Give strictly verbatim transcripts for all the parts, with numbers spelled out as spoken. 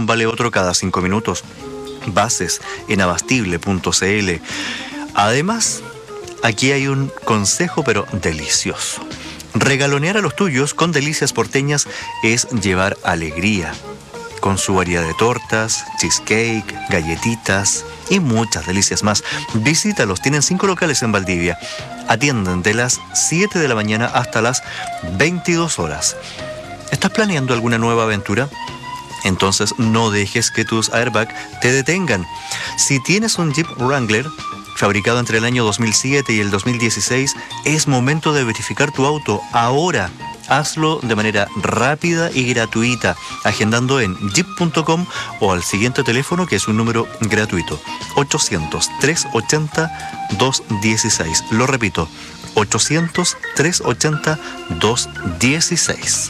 un vale otro cada cinco minutos. Bases en abastible punto c l. Además, aquí hay un consejo pero delicioso. Regalonear a los tuyos con delicias porteñas es llevar alegría. Con su variedad de tortas, cheesecake, galletitas y muchas delicias más. Visítalos, tienen cinco locales en Valdivia. Atienden de las siete de la mañana hasta las veintidós horas. ¿Estás planeando alguna nueva aventura? Entonces no dejes que tus airbags te detengan. Si tienes un Jeep Wrangler fabricado entre el año dos mil siete y el dos mil dieciséis, es momento de verificar tu auto ahora. Hazlo de manera rápida y gratuita, agendando en jeep punto com o al siguiente teléfono, que es un número gratuito, ochocientos, trescientos ochenta, doscientos dieciséis. Lo repito, ochocientos, trescientos ochenta, doscientos dieciséis.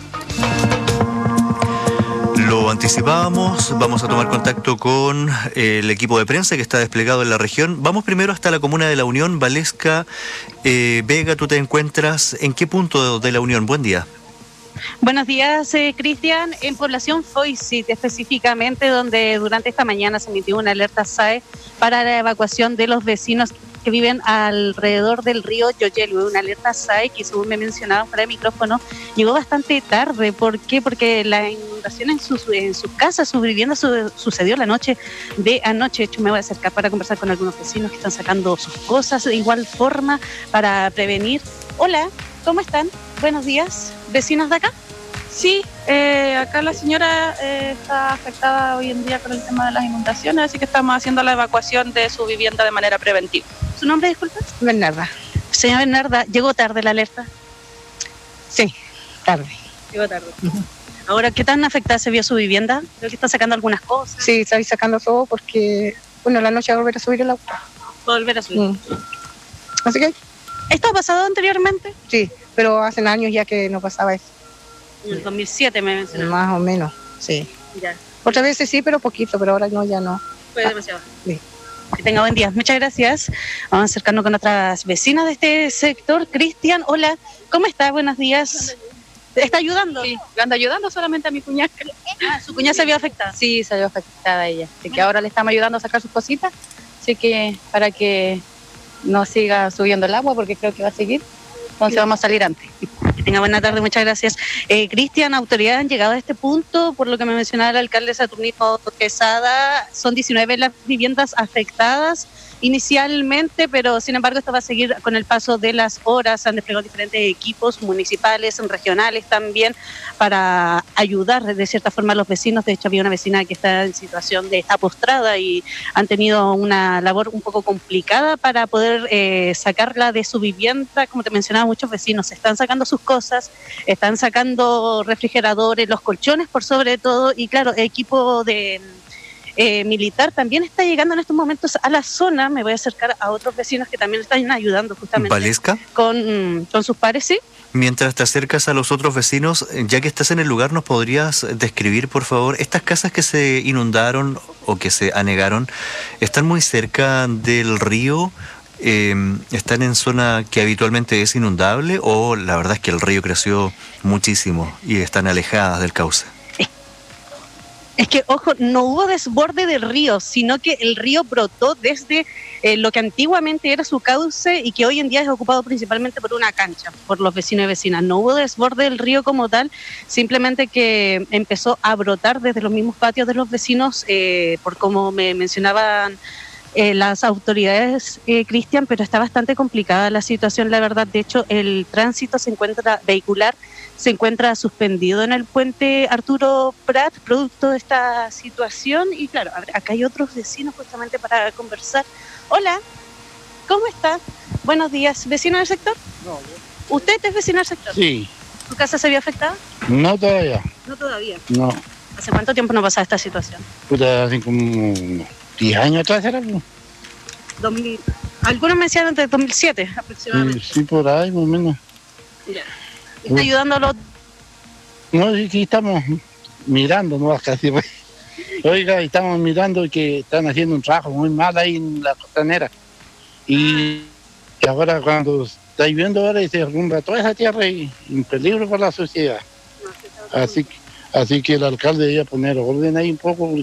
Lo anticipábamos, vamos a tomar contacto con el equipo de prensa que está desplegado en la región. Vamos primero hasta la comuna de La Unión. Valesca eh, Vega, tú te encuentras ¿en qué punto de La Unión? Buen día. Buenos días, eh, Cristian. En población Foisit, específicamente, donde durante esta mañana se emitió una alerta S A E para la evacuación de los vecinos que viven alrededor del río Yoyelú. Una alerta S A E que, según me mencionaban fuera de micrófono, llegó bastante tarde. ¿Por qué? Porque la inundación en sus, en sus casas, sus viviendas, su, sucedió la noche de anoche. De hecho, me voy a acercar para conversar con algunos vecinos que están sacando sus cosas de igual forma para prevenir. Hola, ¿cómo están? Buenos días, vecinos de acá. Sí, eh, acá la señora eh, está afectada hoy en día con el tema de las inundaciones, así que estamos haciendo la evacuación de su vivienda de manera preventiva. ¿Su nombre, disculpe? Bernarda. Señora Bernarda, ¿llegó tarde la alerta? Sí, tarde. Llegó tarde. Uh-huh. Ahora, ¿qué tan afectada se vio su vivienda? Creo que están sacando algunas cosas. Sí, estoy sacando todo porque, bueno, la noche va a volver a subir el agua. Va a volver a subir. Mm. Así que... ¿Esto ha pasado anteriormente? Sí, pero hace años ya que no pasaba eso. En el dos mil siete me mencionaron. Más o menos, sí. Ya. Otras veces sí, pero poquito, pero ahora no, ya no. Fue demasiado. Sí. Que tenga buen día. Muchas gracias. Vamos a acercarnos con otras vecinas de este sector. Cristian, hola, ¿cómo está? Buenos días. ¿Está ayudando? Sí, yo ando ayudando solamente a mi cuñada. Ah, ¿su cuñada se vio afectada? Sí, se vio afectada ella. Así que ahora le estamos ayudando a sacar sus cositas. Así que para que no siga subiendo el agua, porque creo que va a seguir. Entonces vamos a salir antes. Que tenga buena tarde, muchas gracias. Eh, Cristian, autoridades han llegado a este punto, por lo que me mencionaba el alcalde Saturnino Quesada, son diecinueve las viviendas afectadas inicialmente, pero sin embargo esto va a seguir con el paso de las horas. Se han desplegado diferentes equipos municipales, regionales también, para ayudar de cierta forma a los vecinos. De hecho, había una vecina que está en situación de está postrada y han tenido una labor un poco complicada para poder eh, sacarla de su vivienda. Como te mencionaba, muchos vecinos están sacando sus cosas, están sacando refrigeradores, los colchones por sobre todo, y claro, equipo de Eh, militar también está llegando en estos momentos a la zona. Me voy a acercar a otros vecinos que también están ayudando justamente. ¿Valesca? Con, con sus pares, ¿sí? Mientras te acercas a los otros vecinos, ya que estás en el lugar, ¿nos podrías describir, por favor, estas casas que se inundaron o que se anegaron, están muy cerca del río? Eh, ¿Están en zona que habitualmente es inundable o la verdad es que el río creció muchísimo y están alejadas del cauce? Es que, ojo, no hubo desborde del río, sino que el río brotó desde eh, lo que antiguamente era su cauce y que hoy en día es ocupado principalmente por una cancha, por los vecinos y vecinas. No hubo desborde del río como tal, simplemente que empezó a brotar desde los mismos patios de los vecinos, eh, por como me mencionaban Eh, las autoridades, eh, Cristian, pero está bastante complicada la situación, la verdad. De hecho, el tránsito se encuentra vehicular, se encuentra suspendido en el puente Arturo Prat, producto de esta situación. Y claro, acá hay otros vecinos justamente para conversar. Hola, ¿cómo está? Buenos días. ¿Vecino del sector? No. ¿Usted es vecino del sector? Sí. ¿Su casa se vio afectada? No todavía. No todavía. No. ¿Hace cuánto tiempo no pasaba esta situación? Puta, hace como diez años atrás era. dos mil Algunos me decían desde dos mil siete aproximadamente. Sí, sí, por ahí, más o menos. Ya. ¿Está ayudando a los...? No, sí, sí, estamos mirando, no casi. Oiga, estamos mirando que están haciendo un trabajo muy mal ahí en la costanera. Y que ahora cuando está lloviendo ahora y se derrumba toda esa tierra y un peligro para la sociedad. Así que, así que el alcalde debía poner orden ahí un poco.